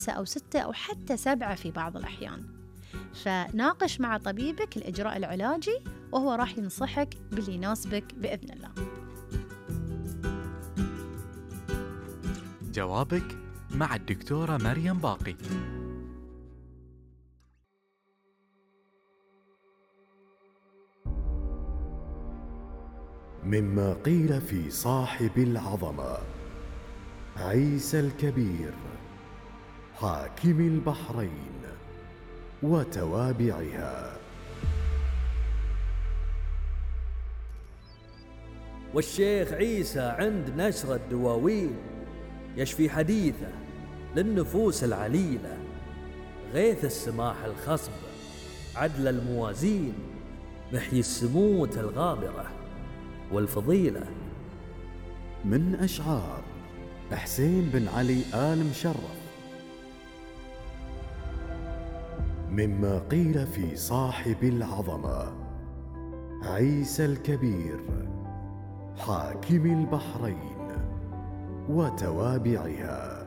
أو 6 أو حتى 7 في بعض الأحيان. فناقش مع طبيبك الإجراء العلاجي وهو راح ينصحك باللي يناسبك بإذن الله. جوابك مع الدكتورة مريم باقي. مما قيل في صاحب العظمة: عيسى الكبير حاكم البحرين وتوابعها. والشيخ عيسى عند نشر الدواوين يشفي حديثه للنفوس العليلة، غيث السماح الخصب عدل الموازين، محيي السموت الغابرة والفضيلة. من أشعار حسين بن علي آل مشرف. مما قيل في صاحب العظمة: عيسى الكبير حاكم البحرين وتوابعها.